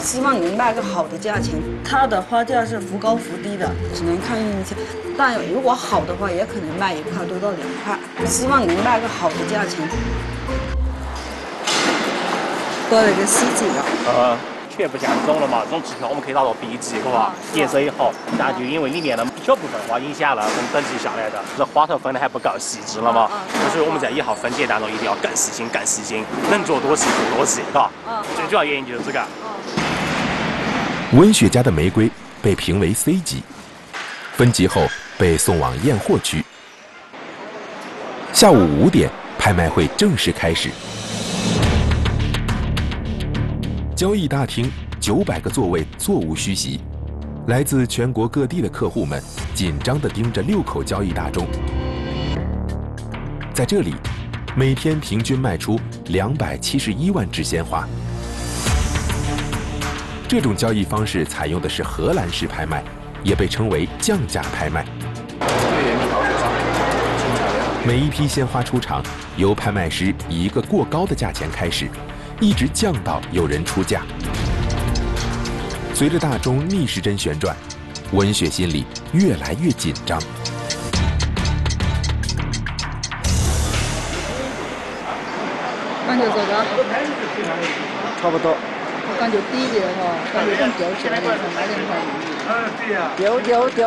希望能卖个好的价钱。它的花价是浮高浮低的，只能看运气。但如果好的话，也可能卖1块多到2块。希望能卖个好的价钱。多了一个西几了。 全部像这种了嘛，这种纸条我们可以拿到 B 级，是吧？颜色也好，但就因为里面的一小部分的话影响了我们等级下来的，这花头分的还不够细致了嘛。所以我们在以后分解当中一定要更细心、更细心，能做多细做多细，嘎。最主要原因就是这个。 文学家的玫瑰被评为 C 级，分级后被送往验货区。下午5点，拍卖会正式开始。交易大厅900个座位座无虚席，来自全国各地的客户们紧张地盯着6口交易大钟。在这里，每天平均卖出271万支鲜花。这种交易方式采用的是荷兰式拍卖，也被称为降价拍卖。每一批鲜花出场，由拍卖师以一个过高的价钱开始，一直降到有人出价。随着大钟逆时针旋转，文雪心里越来越紧张。 感觉这个差不多。 我感觉低点的话，感觉更掉起来，卖点便宜。 掉。